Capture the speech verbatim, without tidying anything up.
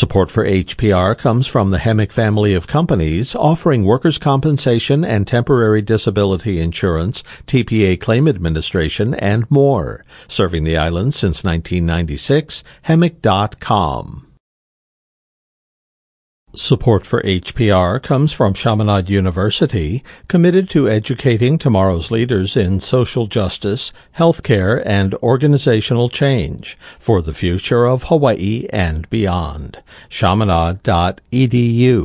Support for H P R comes from the Hemic family of companies offering workers' compensation and temporary disability insurance, T P A claim administration, and more. Serving the island since nineteen ninety-six, hemic dot com. Support for H P R comes from Chaminade University, committed to educating tomorrow's leaders in social justice, healthcare, and organizational change for the future of Hawaii and beyond. chaminade dot e d u